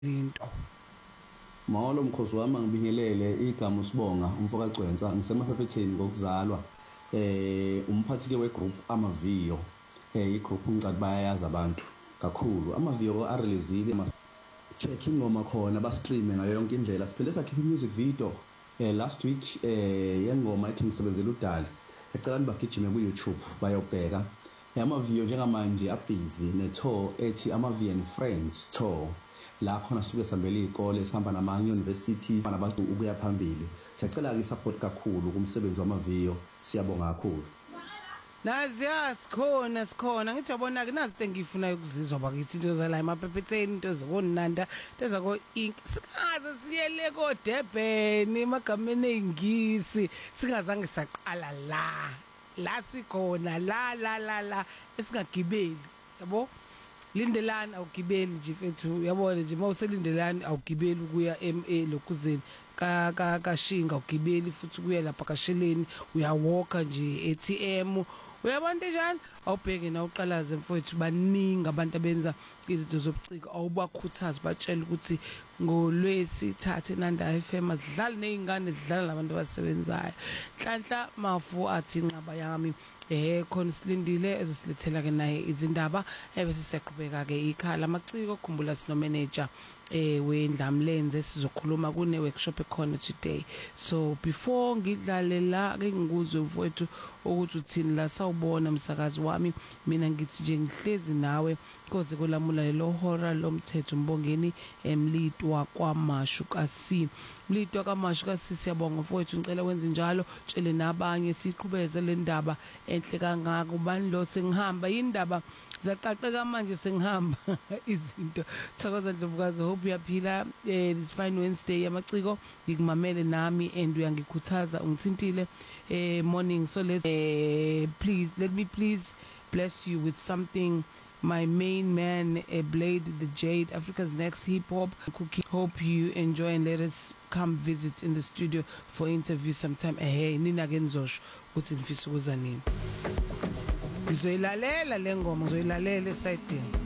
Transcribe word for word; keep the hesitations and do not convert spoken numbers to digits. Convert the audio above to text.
into Mawolo mkhosi wami ngibingelele igama uSibonga umfoka Gcwensa ngisemafephetheni ngokuzalwa eh umphathi ke wegroup amaviyo eh igroup ngicaki bayayazi abantu kakhulu amaviyo areleasile check ingoma khona ba stream ngayo yonke indlela siphinde sakhipha music video eh last week eh yengoma ethi ngisebenzela udali ecela nibagijime ku YouTube bayobheka amaviyo njengamanje abhizi ne tour ethi amaviyo and friends tour la khona sisuke sihambele izikole sihamba namanye universities nabantu ukuya phambili siyacela ke support kakhulu kumsebenzi wamaviyo siyabonga kakhulu nazi yasikhona sikhona ngithi yabona ke nazi engifuna ukuzizwa bakithi into zala emaphepheteni into zibonanda into zako ink sikaze siyele ko Durban emagameni eingisi singazange saqala la la sikhona la la la la esingagibeli yabo lindelani awugibeli nje mfethu yabona nje mawuselindelani awugibeli ukuya M A lokuzeni ka ka kashinga ugibeli futhi kuya lapha kasheleni uyawalka nje A T M uyabona njani awubheke na uqalaze mfowethu baningi abantu abenza izinto zobuciko awubakhuthaza batshela ukuthi ngolwesithathe Nanda F M adlala nezingane zidlala labantu abasebenzayo hlanhla mafu athi inqaba yami eh khona silindile ezisilethela ke naye izindaba ebese siyaqhubeka ke ikhala amaciko kukhumbula sino manager eh weNdlamlenze sizokhuluma kune workshop ekhona today so before ngidlale la ke ngikuzwe mfowethu ukuthi uthini la sawubona msakazi wami mina ngithi nje ngihlezi nawe koze kolamula lelo hora lomthetho mbongeni emlitwa kwaMashu kasi mlitwa kwaMashu kasi siyabonga mfowethu ngicela wenze njalo tshele nabanye siqhubeze le ndaba enhle kangaka ubani lo sengihamba indaba zaqaqeka manje sengihamba izinto thokoza Ndlovukazi hope uyaphila eh it's fine Wednesday yamaciko ngikumamele nami and uyangikhuthaza ungithintile eh morning so let eh please let me please bless you with something my main man uh, Blade the Jade Africa's next hip hop cookie hope you enjoy and let us come visit in the studio for interview sometime eh nina ke nizosho ukuthi nifisa ukuza nini ngizoyilalela le ngoma ngizoyilalela esayidini